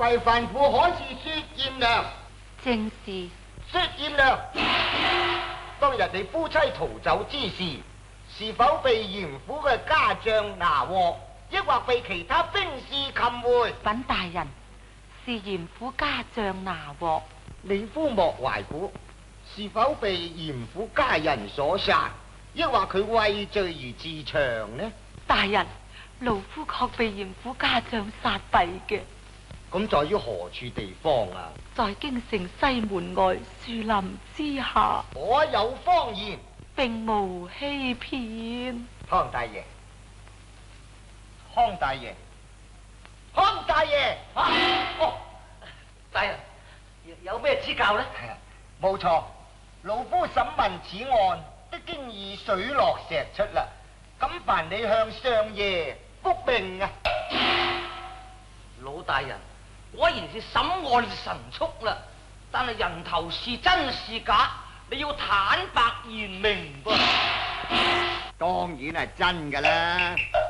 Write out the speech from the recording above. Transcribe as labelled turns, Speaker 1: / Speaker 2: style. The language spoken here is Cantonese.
Speaker 1: 貴范婦可是薛艷娘？
Speaker 2: 正是。
Speaker 1: 薛艷娘，當日你夫妻逃走之時，是否被嚴府嘅家將拿獲，抑或被其他兵士擒回？
Speaker 2: 稟大人，是嚴府家將拿獲。
Speaker 1: 你夫莫懷古，是否被嚴府家人所殺，抑或佢畏罪而自長呢？
Speaker 2: 大人，勞夫確被嚴府家將殺斃嘅。
Speaker 1: 咁在於何處地方啊？
Speaker 2: 在京城西門外樹林之下。
Speaker 1: 我有謊言，
Speaker 2: 並無欺騙。
Speaker 1: 康大爺，康大爺，康大爺！
Speaker 3: 哦，大人有咩指教呢？
Speaker 1: 冇錯，老夫審問此案，都經已水落石出啦。咁煩你向上爺復命啊！
Speaker 3: 老大人，果然是審案神速啦，但係人頭是真是假，你要坦白言明噃。
Speaker 1: 當然係真㗎啦。